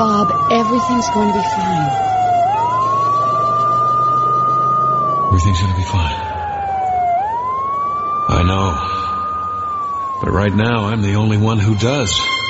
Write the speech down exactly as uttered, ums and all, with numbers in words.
Bob, everything's going to be fine. Everything's going to be fine. I know. But right now, I'm the only one who does.